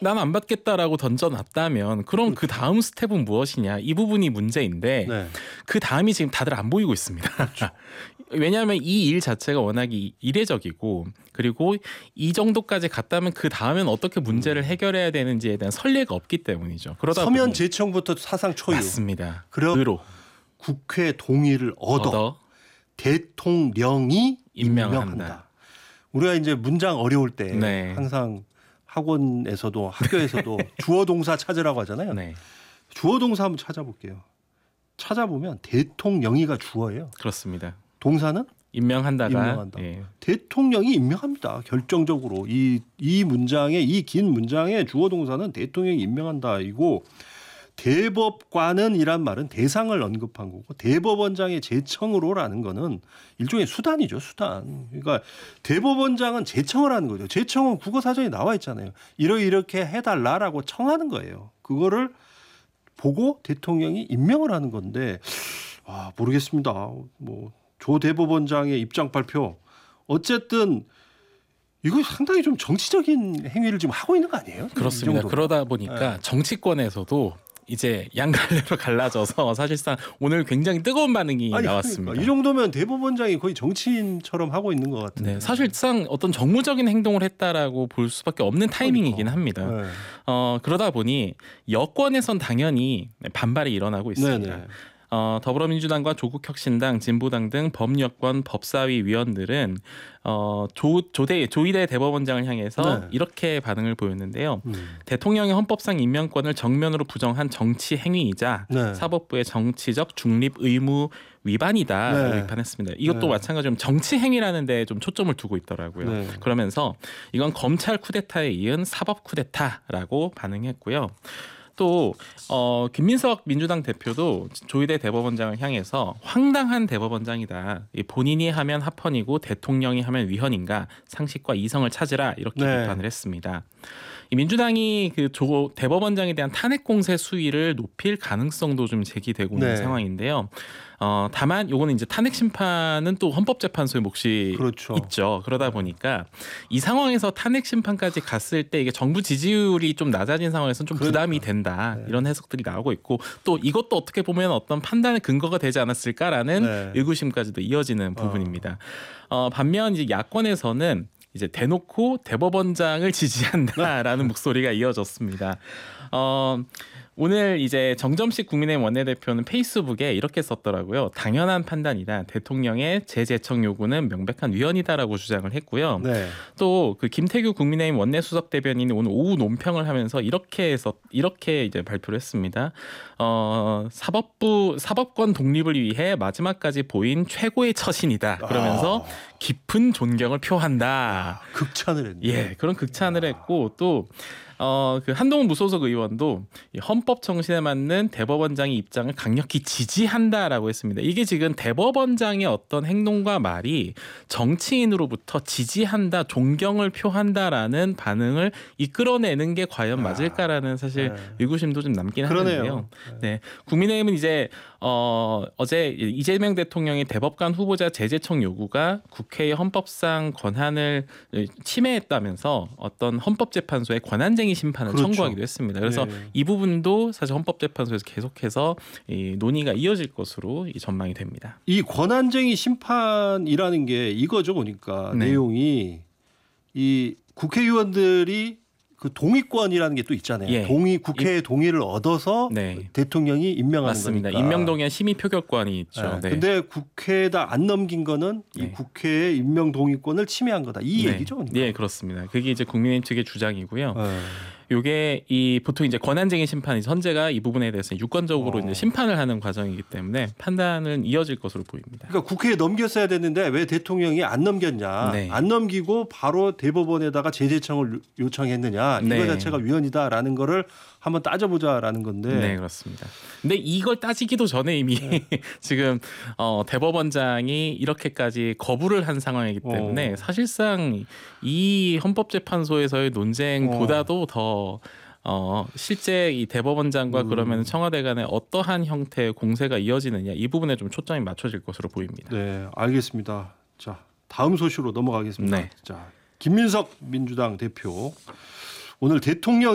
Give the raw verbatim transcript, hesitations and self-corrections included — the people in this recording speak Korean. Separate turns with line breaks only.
난 안 받겠다라고 던져놨다면 그럼 그 다음 스텝은 무엇이냐 이 부분이 문제인데
네.
그 다음이 지금 다들 안 보이고 있습니다.
그렇죠.
왜냐하면 이 일 자체가 워낙 이례적이고 그리고 이 정도까지 갔다면 그 다음엔 어떻게 문제를 해결해야 되는지에 대한 선례가 없기 때문이죠. 그러다
서면
보니
제청부터 사상 초유.
맞습니다.
그럼
의로
국회 동의를 얻어,
얻어
대통령이
임명한다.
임명한다. 우리가 이제 문장 어려울 때
네.
항상 학원에서도 학교에서도 주어 동사 찾으라고 하잖아요.
네.
주어 동사 한번 찾아볼게요. 찾아보면 대통령이가 주어예요.
그렇습니다.
동사는
임명한다가
임명한다.
예.
대통령이 임명합니다. 결정적으로 이, 이 문장의 이 긴 문장의 주어 동사는 대통령이 임명한다. 이고 대법관은 이란 말은 대상을 언급한 거고 대법원장의 제청으로라는 거는 일종의 수단이죠. 수단. 그러니까 대법원장은 제청을 하는 거죠. 제청은 국어사전에 나와 있잖아요. 이러 이렇게 해달라라고 청하는 거예요. 그거를 보고 대통령이 임명을 하는 건데 아, 모르겠습니다. 뭐 조 대법원장의 입장 발표 어쨌든 이거 상당히 좀 정치적인 행위를 지금 하고 있는 거 아니에요?
그렇습니다. 그러다 보니까
네.
정치권에서도 이제 양갈래로 갈라져서 사실상 오늘 굉장히 뜨거운 반응이
아니,
나왔습니다.
그러니까 이 정도면 대법원장이 거의 정치인처럼 하고 있는 것 같은데.
네, 사실상 어떤 정무적인 행동을 했다라고 볼 수밖에 없는 타이밍이긴 합니다.
네.
어, 그러다 보니 여권에선 당연히 반발이 일어나고 있습니다.
네네.
어, 더불어민주당과 조국혁신당, 진보당 등 범여권 법사위 위원들은 어, 조, 조대, 조희대 대법원장을 향해서
네.
이렇게 반응을 보였는데요.
음.
대통령의 헌법상 임명권을 정면으로 부정한 정치 행위이자
네.
사법부의 정치적 중립 의무 위반이다라고
네.
비판했습니다. 이것도
네.
마찬가지로 정치 행위라는 데 좀 초점을 두고 있더라고요.
네.
그러면서 이건 검찰 쿠데타에 이은 사법 쿠데타라고 반응했고요. 또 어, 김민석 민주당 대표도 조희대 대법원장을 향해서 황당한 대법원장이다. 본인이 하면 합헌이고 대통령이 하면 위헌인가 상식과 이성을 찾으라 이렇게
네.
비판을 했습니다. 이 민주당이 그 조 대법원장에 대한 탄핵 공세 수위를 높일 가능성도 좀 제기되고 있는
네.
상황인데요. 어, 다만 요거는 이제 탄핵 심판은 또 헌법재판소의 몫이
그렇죠.
있죠. 그러다 보니까 이 상황에서 탄핵 심판까지 갔을 때 이게 정부 지지율이 좀 낮아진 상황에서는 좀
그러니까.
부담이 된다.
네.
이런 해석들이 나오고 있고 또 이것도 어떻게 보면 어떤 판단의 근거가 되지 않았을까라는
네.
의구심까지도 이어지는 부분입니다. 어, 반면 이제 야권에서는 이제 대놓고 대법원장을 지지한다라는 목소리가 이어졌습니다. 어, 오늘 이제 정점식 국민의힘 원내대표는 페이스북에 이렇게 썼더라고요. 당연한 판단이다. 대통령의 재제청 요구는 명백한 위헌이다라고 주장을 했고요.
네.
또 그 김태규 국민의힘 원내수석 대변인이 오늘 오후 논평을 하면서 이렇게 해서 이렇게 이제 발표를 했습니다. 어, 사법부 사법권 독립을 위해 마지막까지 보인 최고의 처신이다. 그러면서
아.
깊은 존경을 표한다.
극찬을 했네.
예, 그런 극찬을 했고 또 어, 그 한동훈 무소속 의원도 이 헌법 정신에 맞는 대법원장의 입장을 강력히 지지한다라고 했습니다. 이게 지금 대법원장의 어떤 행동과 말이 정치인으로부터 지지한다, 존경을 표한다라는 반응을 이끌어내는 게 과연 맞을까라는 사실
네.
의구심도 좀 남긴
그러네요.
하는데요. 네, 국민의힘은 이제 어, 어제 이재명 대통령의 대법관 후보자 재제청 요구가 국회의 헌법상 권한을 침해했다면서 어떤 헌법재판소의 권한쟁의 심판을
그렇죠.
청구하기도 했습니다. 그래서
네.
이 부분도 사실 헌법재판소에서 계속해서 이 논의가 이어질 것으로 이 전망이 됩니다.
이 권한쟁의 심판이라는 게 이거죠. 보니까
네.
내용이 이 국회의원들이 그 동의권이라는 게 또 있잖아요.
예.
동의 국회의 동의를 얻어서
네.
대통령이 임명하는
맞습니다.
거니까.
임명동의안 심의 표결권이 있죠.
네.
네.
근데 국회에다 안 넘긴 거는 이
네.
국회의 임명 동의권을 침해한 거다. 이
네.
얘기죠. 그러니까.
예, 그렇습니다. 그게 이제 국민의힘 측의 주장이고요.
네.
요게 이 보통 이제 권한쟁의 심판이 헌재가 이 부분에 대해서 유권적으로
어.
이제 심판을 하는 과정이기 때문에 판단은 이어질 것으로 보입니다.
그러니까 국회에 넘겼어야 됐는데 왜 대통령이 안 넘겼냐.
네.
안 넘기고 바로 대법원에다가 재제청을 요청했느냐. 이거
네.
자체가 위헌이다라는 거를 한번 따져보자라는 건데.
네, 그렇습니다. 근데 이걸 따지기도 전에 이미
네.
지금 어, 대법원장이 이렇게까지 거부를 한 상황이기 때문에
어.
사실상 이 헌법재판소에서의 논쟁보다도 더 어, 실제 이 대법원장과
음.
그러면 청와대 간에 어떠한 형태의 공세가 이어지느냐 이 부분에 좀 초점이 맞춰질 것으로 보입니다.
네, 알겠습니다. 자, 다음 소식으로 넘어가겠습니다.
네.
자, 김민석 민주당 대표 오늘 대통령